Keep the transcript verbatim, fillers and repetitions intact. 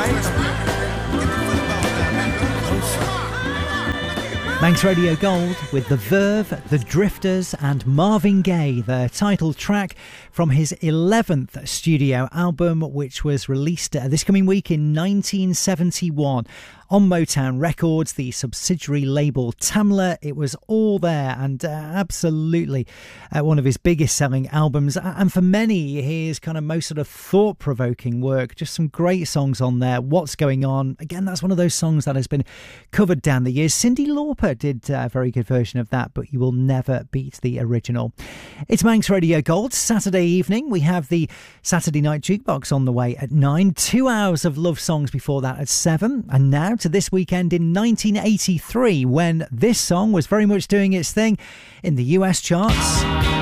Manx Radio Gold with The Verve, The Drifters and Marvin Gaye, the title track from his eleventh studio album, which was released uh, this coming week in nineteen seventy-one. On Motown Records, the subsidiary label Tamla. It was all there and uh, absolutely uh, one of his biggest selling albums. And for many, his kind of most sort of thought-provoking work. Just some great songs on there. What's Going On? Again, that's one of those songs that has been covered down the years. Cyndi Lauper did a very good version of that, but you will never beat the original. It's Manx Radio Gold. Saturday evening, we have the Saturday Night Jukebox on the way at nine. Two hours of love songs before that at seven. And now to this weekend in nineteen eighty-three, when this song was very much doing its thing in the U S charts.